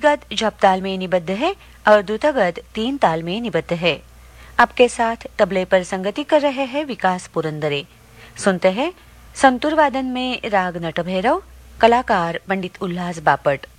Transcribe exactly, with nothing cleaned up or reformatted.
गद जप ताल में निबद्ध है और द्रुतगद तीन ताल में निबद्ध है। आपके साथ तबले पर संगति कर रहे हैं विकास पुरंदरे। सुनते हैं संतूर वादन में राग नटभैरव, कलाकार पंडित उल्लास बापट।